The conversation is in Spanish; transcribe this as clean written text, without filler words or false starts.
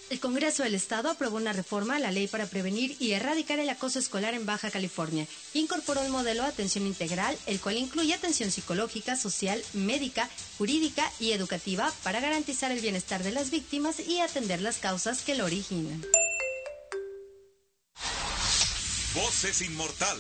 El Congreso del Estado aprobó una reforma a la ley para prevenir y erradicar el acoso escolar en Baja California. Incorporó el modelo de atención integral, el cual incluye atención psicológica, social, médica, jurídica y educativa para garantizar el bienestar de las víctimas y atender las causas que lo originan. Voces Inmortales.